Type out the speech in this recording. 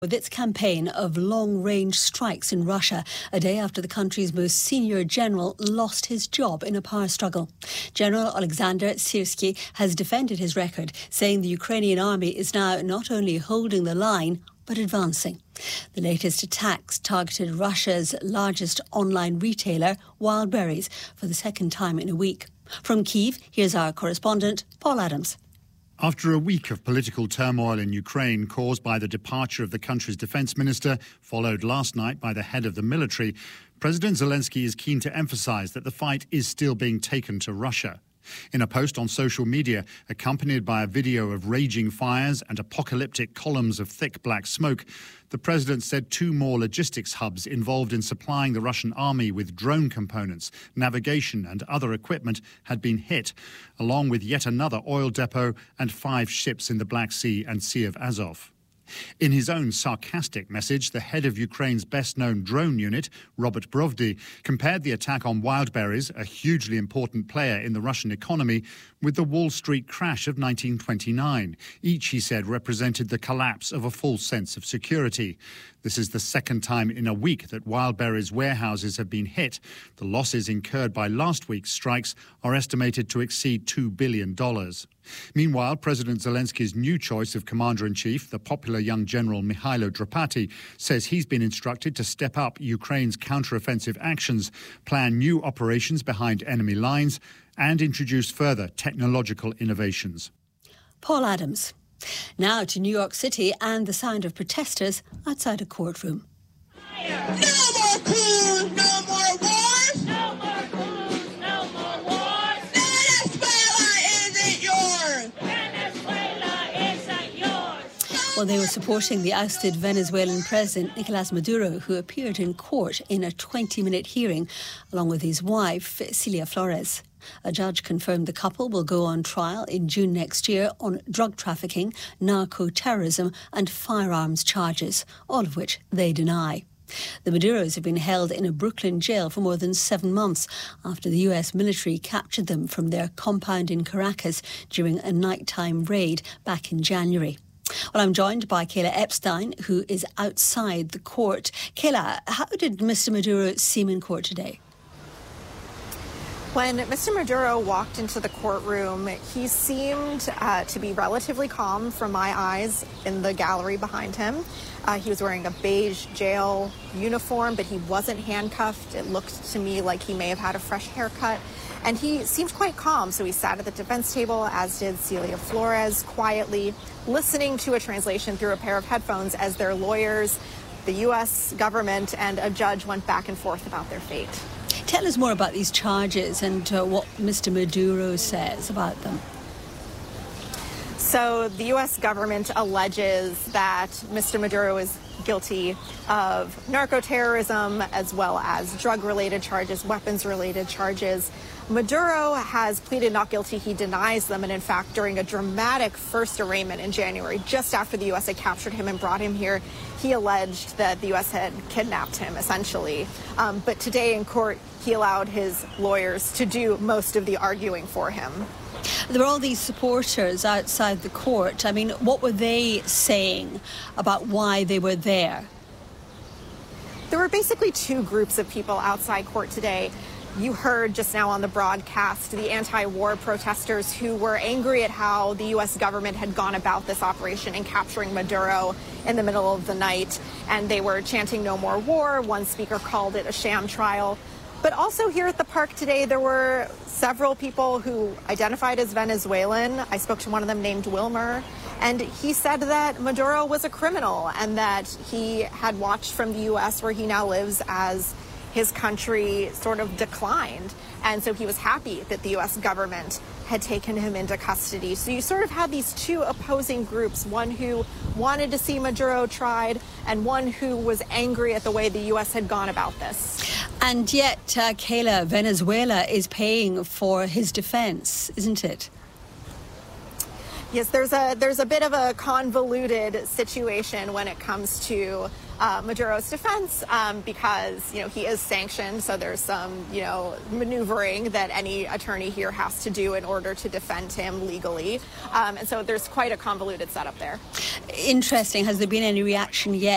With its campaign of long-range strikes in Russia, a day after the country's most senior general lost his job in a power struggle. General Alexander Syrsky has defended his record, saying the Ukrainian army is now not only holding the line, but advancing. The latest attacks targeted Russia's largest online retailer, Wildberries, for the second time in a week. From Kyiv, here's our correspondent, Paul Adams. After a week of political turmoil in Ukraine caused by the departure of the country's defence minister, followed last night by the head of the military, President Zelensky is keen to emphasise that the fight is still being taken to Russia. In a post on social media, accompanied by a video of raging fires and apocalyptic columns of thick black smoke, the president said 2 more logistics hubs involved in supplying the Russian army with drone components, navigation and other equipment had been hit, along with yet another oil depot and 5 ships in the Black Sea and Sea of Azov. In his own sarcastic message, the head of Ukraine's best-known drone unit, Robert Brovdy, compared the attack on Wildberries, a hugely important player in the Russian economy, with the Wall Street crash of 1929. Each, he said, represented the collapse of a false sense of security. This is the second time in a week that Wildberries warehouses have been hit. The losses incurred by last week's strikes are estimated to exceed $2 billion. Meanwhile, President Zelensky's new choice of commander-in-chief, the popular young general Mihailo Drapati, says he's been instructed to step up Ukraine's counter-offensive actions, plan new operations behind enemy lines, and introduce further technological innovations. Paul Adams. Now to New York City and the sound of protesters outside a courtroom. No more coups, no more wars. No more coups, no more wars. Venezuela isn't yours. Venezuela isn't yours. Well, they were supporting the ousted Venezuelan president, Nicolas Maduro, who appeared in court in a 20-minute hearing, along with his wife, Celia Flores. A judge confirmed the couple will go on trial in June next year on drug trafficking, narco-terrorism and firearms charges, all of which they deny. The Maduros have been held in a Brooklyn jail for more than 7 months after the US military captured them from their compound in Caracas during a nighttime raid back in January. Well, I'm joined by Kayla Epstein, who is outside the court. Kayla, how did Mr. Maduro seem in court today? When Mr. Maduro walked into the courtroom, he seemed to be relatively calm from my eyes in the gallery behind him. He was wearing a beige jail uniform, but he wasn't handcuffed. It looked to me like he may have had a fresh haircut. And he seemed quite calm, so he sat at the defense table, as did Celia Flores, quietly listening to a translation through a pair of headphones as their lawyers, the U.S. government, and a judge went back and forth about their fate. Tell us more about these charges and what Mr. Maduro says about them. So the U.S. government alleges that Mr. Maduro is guilty of narco-terrorism as well as drug-related charges, weapons-related charges. Maduro has pleaded not guilty. He denies them. And in fact, during a dramatic first arraignment in January, just after the U.S. had captured him and brought him here, he alleged that the U.S. had kidnapped him, essentially. But today in court, he allowed his lawyers to do most of the arguing for him. There were all these supporters outside the court. I mean, what were they saying about why they were there? There were basically 2 groups of people outside court today. You heard just now on the broadcast the anti-war protesters who were angry at how the U.S. government had gone about this operation and capturing Maduro in the middle of the night. And they were chanting no more war. One speaker called it a sham trial. But also here at the park today, there were several people who identified as Venezuelan. I spoke to one of them named Wilmer, and he said that Maduro was a criminal and that he had watched from the U.S. where he now lives as his country sort of declined. And so he was happy that the U.S. government had taken him into custody. So you sort of had these 2 opposing groups, one who wanted to see Maduro tried and one who was angry at the way the U.S. had gone about this. And yet, Kayla, Venezuela is paying for his defense, isn't it? Yes, there's a bit of a convoluted situation when it comes to Maduro's defense because, he is sanctioned. So there's some, maneuvering that any attorney here has to do in order to defend him legally. And so there's quite a convoluted setup there. Interesting. Has there been any reaction yet